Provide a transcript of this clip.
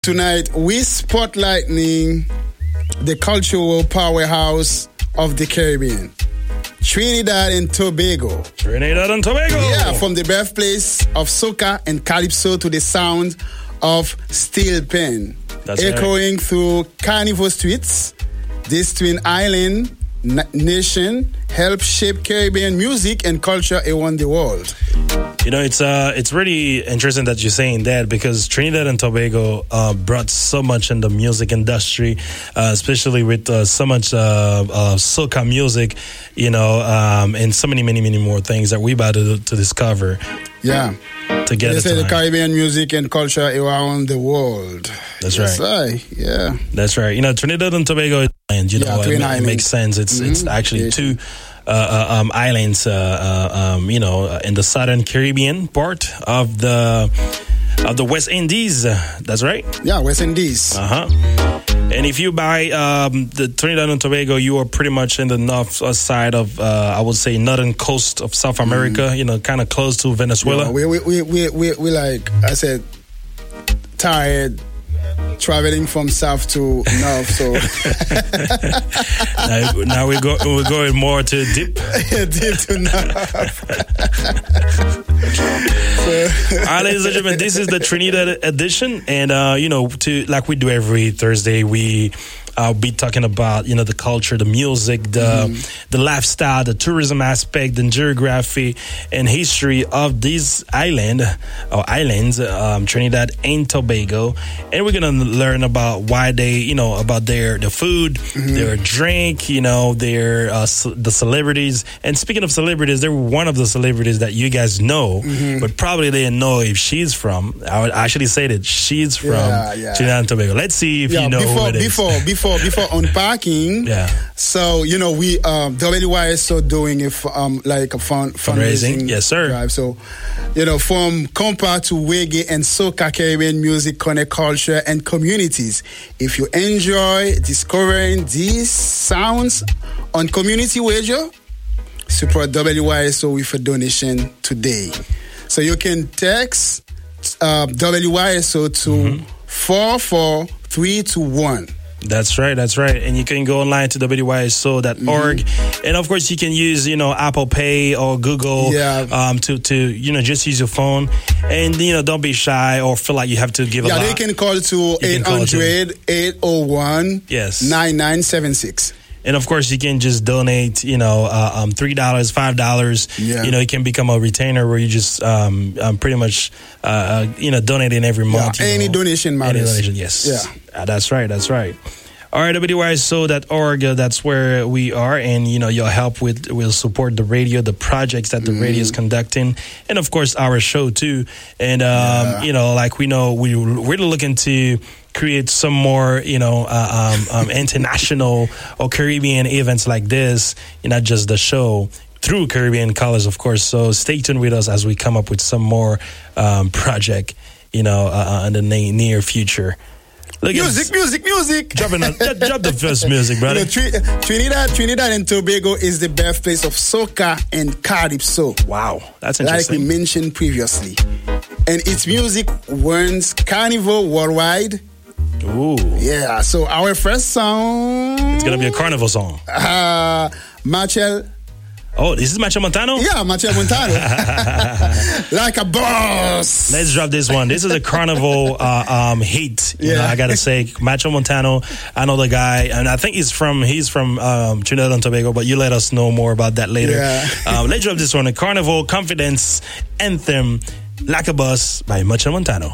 Tonight, we're spotlighting the cultural powerhouse of the Caribbean, Trinidad and Tobago. Trinidad and Tobago! Yeah, from the birthplace of soca and calypso to the sound of steel pen. That's echoing through carnival streets, this twin island nation helped shape Caribbean music and culture around the world. You know, it's really interesting that you're saying that, because Trinidad and Tobago brought so much in the music industry, especially with so much soca music, you know, and so many more things that we're about to discover. Yeah. Together. They say the Caribbean music and culture around the world. That's right. Yes, yeah. That's right. You know, Trinidad and Tobago, and you know, it makes sense. It's actually two islands, you know, in the southern Caribbean part of the West Indies. That's right. Yeah, West Indies. And if you buy the Trinidad and Tobago, you are pretty much in the north side of, I would say, northern coast of South America. You know, kind of close to Venezuela. Yeah, we like I said, tired traveling from south to north. So now we're going more to deep. Deep to north. All right, ladies and gentlemen, this is the Trinidad edition, and you know, like we do every Thursday, I'll be talking about, you know, the culture, the music, the lifestyle, the tourism aspect, the geography and history of this islands, Trinidad and Tobago. And we're going to learn about why they, you know, about the food, their drink, you know, the celebrities. And speaking of celebrities, they're one of the celebrities that you guys know, but probably didn't know if she's from. I would actually say that she's from Trinidad and Tobago. Let's see if you know who it is. Before unpacking, so you know, we WYSO doing a fundraising, yes sir. Drive. So you know, from compa to reggae and soca, Caribbean music connect culture and communities. If you enjoy discovering these sounds on community radio, support WYSO with a donation today. So you can text WYSO to 44321. That's right. And you can go online to wyso.org. And of course, you can use, you know, Apple Pay or Google to you know, just use your phone. And, you know, don't be shy or feel like you have to give a lot. Yeah, they can call to 800-801-9976. And of course, you can just donate, you know, $3, $5. Yeah. You know, you can become a retainer where you just pretty much, you know, donating every month. Yeah, any donation matters. Any donation, yes. Yeah. That's right. All right, WYSO.org, that's where we are. And, you know, your help will support the radio, the projects that the radio is conducting. And, of course, our show, too. And, you know, like we know, we're looking to create some more, you know, international or Caribbean events like this, not just the show, through Caribbean colors, of course. So stay tuned with us as we come up with some more project, you know, in the near future. Look, music. Drop the first music, brother. You know, Trinidad and Tobago is the birthplace of soca and calypso. Wow, that's interesting. Like we mentioned previously. And its music runs carnival worldwide. Ooh. Yeah, so our first song... It's going to be a carnival song. Machel. Oh, this is Machel Montano? Yeah, Machel Montano. Like a boss. Let's drop this one. This is a carnival hit. You know, I got to say, Machel Montano, I know the guy, and I think he's from Trinidad and Tobago, but you let us know more about that later. Yeah. Let's drop this one, a Carnival Confidence Anthem, Like a Boss by Machel Montano.